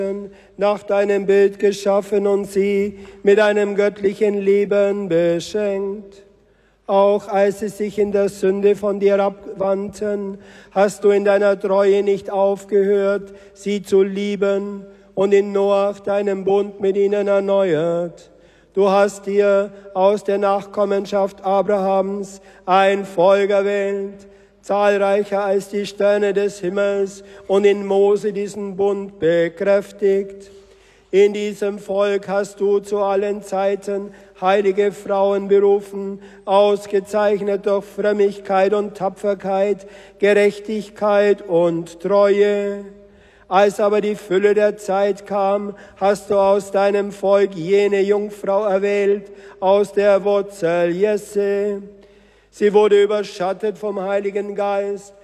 nach deinem Bild geschaffen und sie mit einem göttlichen Leben beschenkt. Auch als sie sich in der Sünde von dir abwandten, hast du in deiner Treue nicht aufgehört, sie zu lieben und in Noach deinen Bund mit ihnen erneuert. Du hast dir aus der Nachkommenschaft Abrahams ein Volk erwählt, zahlreicher als die Sterne des Himmels, und in Mose diesen Bund bekräftigt. In diesem Volk hast du zu allen Zeiten heilige Frauen berufen, ausgezeichnet durch Frömmigkeit und Tapferkeit, Gerechtigkeit und Treue. Als aber die Fülle der Zeit kam, hast du aus deinem Volk jene Jungfrau erwählt, aus der Wurzel Jesse. Sie wurde überschattet vom Heiligen Geist